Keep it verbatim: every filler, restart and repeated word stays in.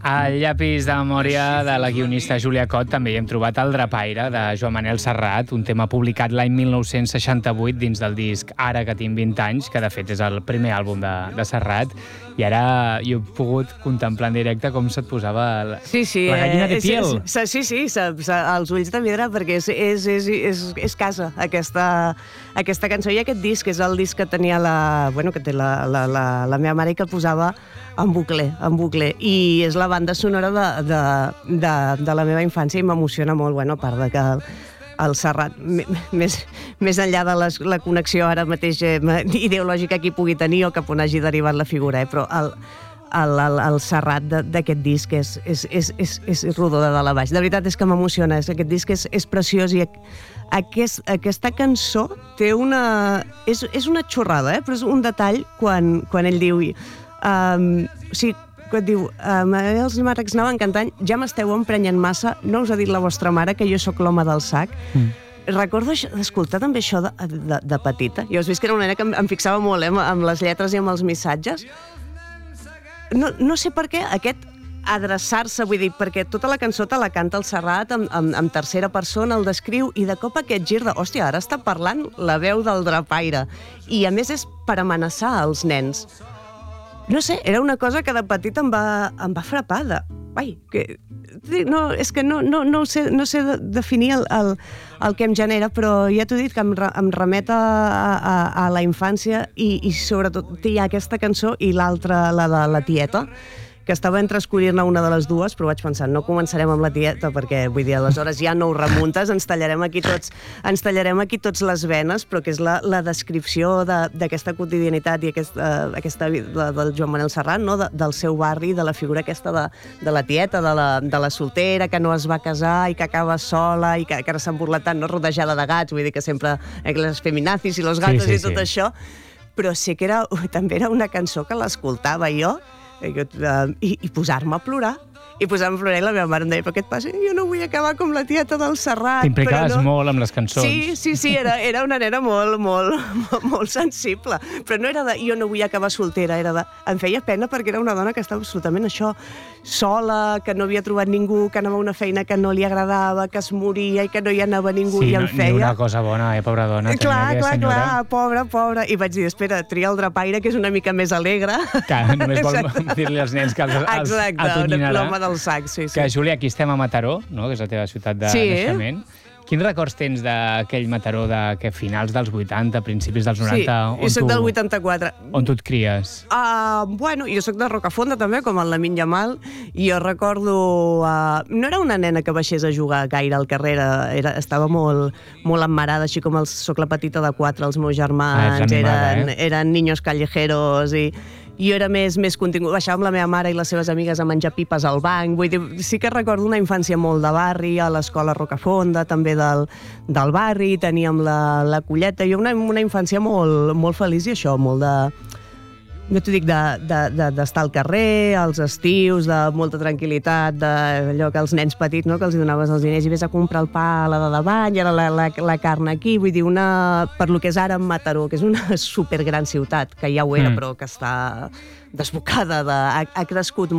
Al llapis de memòria de la guionista Júlia Cot també hi hem trobat El Drapaire, de Joan Manel Serrat, un tema publicat l'any mil nou-cents seixanta-vuit dins del disc Ara que tinc vint anys, que de fet és el primer àlbum de, de Serrat, i ara jo he pogut contemplar en directe com se't posava la, sí, sí, la gallina de eh, piel. Sí, sí, sí, els ulls de vidre, perquè és, és, és, és, és casa, aquesta, aquesta cançó i aquest disc, és el disc que tenia la, bueno, que té la, la, la, la meva mare i que el posava en bucle, en bucle, i és la banda sonora de, de, de, de la meva infància i m'emociona molt, bueno, a part de que el, el Serrat, més, més enllà de les, la connexió ara mateix eh, ideològica que hi pugui tenir o cap on hagi derivat la figura, eh, però el, el, el, el Serrat d'aquest disc és, és, és, és, és rodó de dalt a baix. De veritat és que m'emociona, aquest disc és, és preciós i aquest, aquesta cançó té una... És, és una xorrada, eh, però és un detall quan, quan ell diu... Um, o sigui, quan diu um, els màrrecs anaven cantant, ja m'esteu emprenyant massa, no us ha dit la vostra mare que jo sóc l'home del sac. Mm. Recordo escoltar també això de, de, de petita. Jo has vist que era una nena que em, em fixava molt eh, amb les lletres i amb els missatges. No, no sé per què aquest adreçar-se, vull dir, perquè tota la cançó te la canta el Serrat en, en, en tercera persona, el descriu, i de cop aquest gir de, hòstia, ara està parlant la veu del Drapaire. I a més és per amenaçar els nens. No sé, era una cosa que de petit em va, em va frapar de... Ai, que... No, és que no, no, no sé, no sé definir el, el, el que em genera, però ja t'ho he dit, que em, em remet a, a, a la infància i, i sobretot hi ha aquesta cançó i l'altra, la de la tieta, que estava entre escollir-ne una de les dues, però vaig pensar, no començarem amb la tieta, perquè, vull dir, aleshores ja no ho remuntes, ens tallarem aquí tots, ens tallarem aquí tots les venes, però que és la, la descripció d'aquesta quotidianitat i aquesta, aquesta de, del Joan Manel Serrat, no? de, del seu barri, de la figura aquesta de, de la tieta, de la, de la soltera, que no es va casar i que acaba sola i que, que ara s'han burlat tant, no? Rodejada de gats, vull dir que sempre eh, les feminazis i los gatos sí, sí, i tot sí. Això, però sí que era, també era una cançó que l'escoltava jo, i, i posar-me a plorar i posar-me a plorar i la meva mare em deia, però què et passa? Jo no vull acabar com la tieta del Serrat. T'implicaves no... molt amb les cançons. Sí, sí, sí, era, era una nena molt, molt, molt, molt sensible, però no era de jo no vull acabar soltera, era de... Em feia pena perquè era una dona que estava absolutament això, sola, que no havia trobat ningú, que anava a una feina que no li agradava, que es moria i que no hi anava ningú, sí, i em no, feia... Ni una cosa bona, eh, pobra dona. Clar, clar, senyora. clar, pobra, pobra. I vaig dir, espera, tria el Drapaire, que és una mica més alegre. Que només vol dir-li als nens que els, els exacte, atonyinarà. L'home del sac, sí, sí. Que, Júlia, aquí estem a Mataró, no? Que és la teva ciutat de sí. naixement. Quins records tens d'aquell Mataró de que finals dels vuitanta, principis dels noranta? Sí, jo soc del vuitanta-quatre. On tu et cries? Uh, bueno, jo soc de Rocafonda també, com el Lamin Yamal, i jo recordo... Uh, no era una nena que baixés a jugar gaire al carrer, era, estava molt, molt emmarada, així com els, soc la petita de quatre, els meus germans, ah, animada, eren, eh? eren niños callejeros, i... Jo era més, més contingut, baixava amb la meva mare i les seves amigues a menjar pipes al banc, vull dir, sí que recordo una infància molt de barri, a l'escola Rocafonda, també del, del barri, teníem la, la colleta, jo una, una infància molt, molt feliç i això, molt de... No t'ho dic, d'estar de, de, de, al carrer, als estius, de molta tranquil·litat, d'allò que els nens petits, no?, que els donaves els diners i vés a comprar el pa a la de davant, i ara la, la, la carn aquí, vull dir, una, per lo que és ara Mataró, que és una supergran ciutat, que ja ho era, mm. però que està desbocada, de, ha, ha crescut molt.